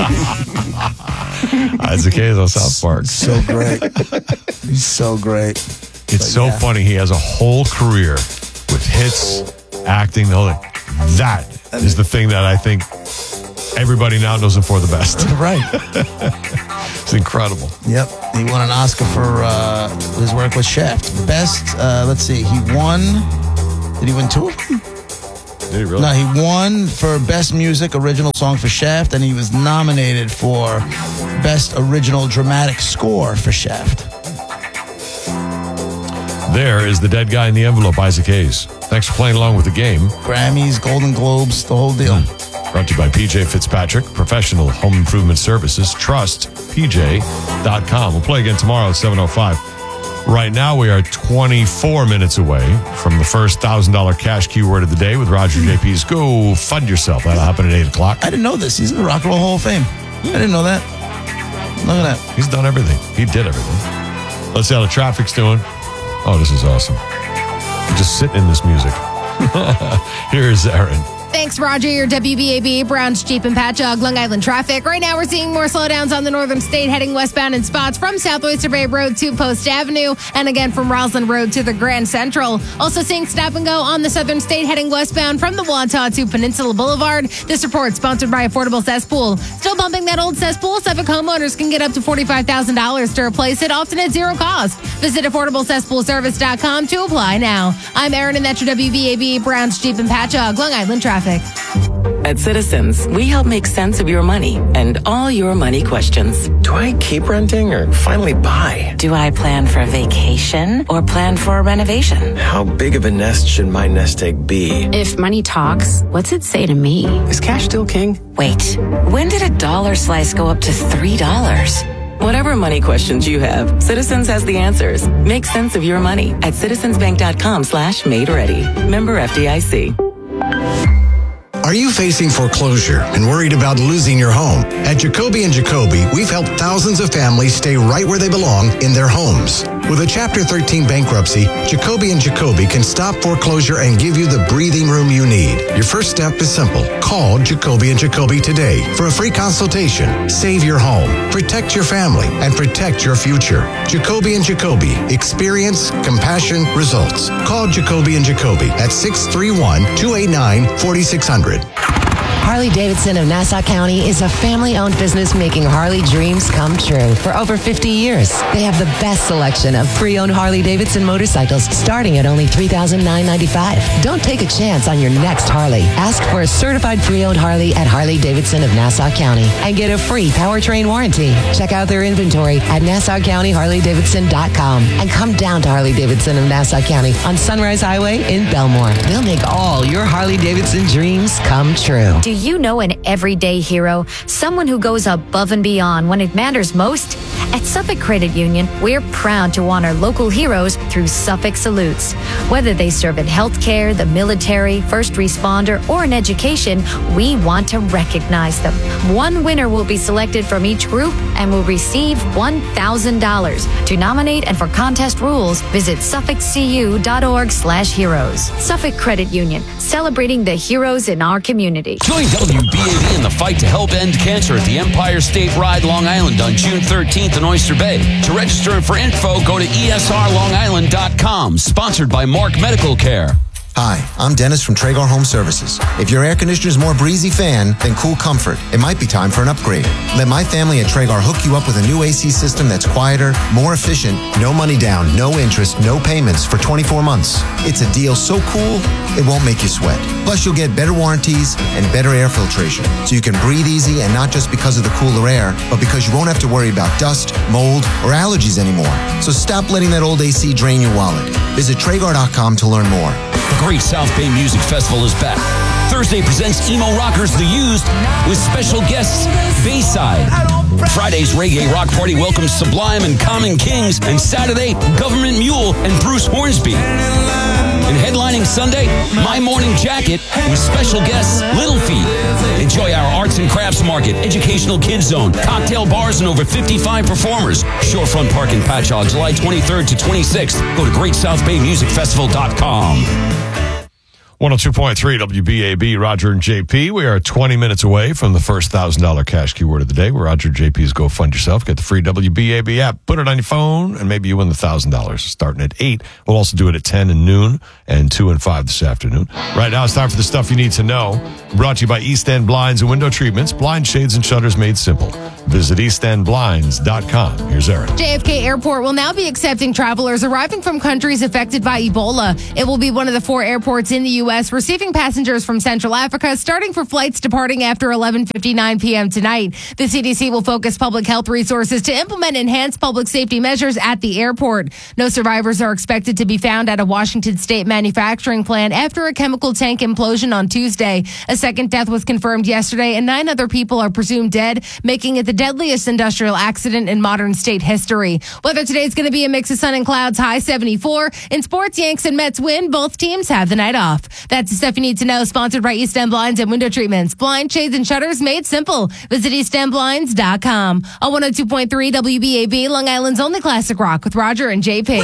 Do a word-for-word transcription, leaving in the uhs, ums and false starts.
Isaac Hayes on South Park. So great. He's so great. It's but so yeah. funny. He has a whole career with hits, acting, the whole thing. That is the thing that I think everybody now knows him for the best. Right. It's incredible. Yep. He won an Oscar for uh, his work with Shaft. Best, uh, let's see, he won, did he win two of them? Did he really? No, he won for Best Music Original Song for Shaft, and he was nominated for Best Original Dramatic Score for Shaft. There is the dead guy in the envelope, Isaac Hayes. Thanks for playing along with the game. Grammys, Golden Globes, the whole deal. Mm. Brought to you by P J Fitzpatrick, Professional Home Improvement Services. Trust P J dot com. We'll play again tomorrow at seven oh five. Right now, we are twenty-four minutes away from the first one thousand dollars cash keyword of the day with Roger J P's Go Fund Yourself. That'll happen at eight o'clock. I didn't know this. He's in the Rock and Roll Hall of Fame. I didn't know that. Look at that. He's done everything. He did everything. Let's see how the traffic's doing. Oh, this is awesome. I'm just sitting in this music. Here's Aaron. Thanks, Roger. Your W B A B, Browns, Jeep, and Patchogue, Long Island traffic. Right now, we're seeing more slowdowns on the northern state heading westbound in spots from South Oyster Bay Road to Post Avenue, and again from Roslyn Road to the Grand Central. Also seeing stop and go on the southern state heading westbound from the Wantagh to Peninsula Boulevard. This report sponsored by Affordable Cesspool. Still bumping that old cesspool? Suffolk homeowners can get up to forty-five thousand dollars to replace it, often at zero cost. Visit affordable cesspool service dot com to apply now. I'm Aaron, and that's your W B A B, Browns, Jeep, and Patchogue, Long Island traffic. At Citizens, we help make sense of your money and all your money questions. Do I keep renting or finally buy? Do I plan for a vacation or plan for a renovation? How big of a nest should my nest egg be? If money talks, what's it say to me? Is cash still king? Wait, when did a dollar slice go up to three dollars? Whatever money questions you have, Citizens has the answers. Make sense of your money at citizensbank.com slash made ready. Member F D I C. Are you facing foreclosure and worried about losing your home? At Jacoby and Jacoby, we've helped thousands of families stay right where they belong in their homes. With a Chapter thirteen bankruptcy, Jacoby and Jacoby can stop foreclosure and give you the breathing room you need. Your first step is simple. Call Jacoby and Jacoby today for a free consultation. Save your home, protect your family, and protect your future. Jacoby and Jacoby. Experience, compassion, results. Call Jacoby and Jacoby at six three one, two eight nine, four six zero zero. Harley-Davidson of Nassau County is a family-owned business making Harley dreams come true for over fifty years. They have the best selection of pre-owned Harley-Davidson motorcycles starting at only three thousand nine hundred ninety-five dollars. Don't take a chance on your next Harley. Ask for a certified pre-owned Harley at Harley-Davidson of Nassau County and get a free powertrain warranty. Check out their inventory at nassau county harley davidson dot com and come down to Harley-Davidson of Nassau County on Sunrise Highway in Belmore. They'll make all your Harley-Davidson dreams come true. Do you know an everyday hero? Someone who goes above and beyond when it matters most? At Suffolk Credit Union, we're proud to honor local heroes through Suffolk Salutes. Whether they serve in healthcare, the military, first responder, or in education, we want to recognize them. One winner will be selected from each group and will receive one thousand dollars. To nominate and for contest rules, visit suffolk c u dot org slash heroes. Suffolk Credit Union, celebrating the heroes in our community. Join W B A B in the fight to help end cancer at the Empire State Ride Long Island on June thirteenth in Oyster Bay. To register and for info, go to E S R long island dot com. Sponsored by Mark Medical Care. Hi, I'm Dennis from Traeger Home Services. If your air conditioner is more breezy fan than cool comfort, it might be time for an upgrade. Let my family at Traeger hook you up with a new A C system that's quieter, more efficient, no money down, no interest, no payments for twenty-four months. It's a deal so cool, it won't make you sweat. Plus, you'll get better warranties and better air filtration, so you can breathe easy, and not just because of the cooler air, but because you won't have to worry about dust, mold, or allergies anymore. So stop letting that old A C drain your wallet. Visit Traeger dot com to learn more. The Great South Bay Music Festival is back. Thursday presents Emo Rockers The Used with special guests Bayside. Friday's Reggae Rock Party welcomes Sublime and Common Kings. And Saturday, Government Mule and Bruce Hornsby. And headlining Sunday, My Morning Jacket with special guests Little Feat. Enjoy our arts and crafts market, educational kids zone, cocktail bars, and over fifty-five performers. Shorefront Park in Patchogue, July twenty-third to twenty-sixth. Go to great south bay music festival dot com. one oh two point three W B A B, Roger and J P. We are twenty minutes away from the first one thousand dollars cash keyword of the day, where Roger and J P's Go Fund Yourself. Get the free W B A B app, put it on your phone, and maybe you win the one thousand dollars starting at eight. We'll also do it at ten and noon and two and five this afternoon. Right now, it's time for the stuff you need to know. Brought to you by East End Blinds and Window Treatments. Blind shades and shutters made simple. Visit east end blinds dot com. Here's Eric. J F K Airport will now be accepting travelers arriving from countries affected by Ebola. It will be one of the four airports in the U S receiving passengers from Central Africa, starting for flights departing after eleven fifty-nine p.m. tonight. The C D C will focus public health resources to implement enhanced public safety measures at the airport. No survivors are expected to be found at a Washington state manufacturing plant after a chemical tank implosion on Tuesday. A second death was confirmed yesterday, and nine other people are presumed dead, making it the deadliest industrial accident in modern state history. Weather today is going to be a mix of sun and clouds, high seventy-four. In sports, Yanks and Mets win. Both teams have the night off. That's the stuff you need to know, sponsored by East End Blinds and Window Treatments. Blind shades and shutters made simple. Visit east end blinds dot com. On one oh two point three W B A B, Long Island's only classic rock with Roger and J P.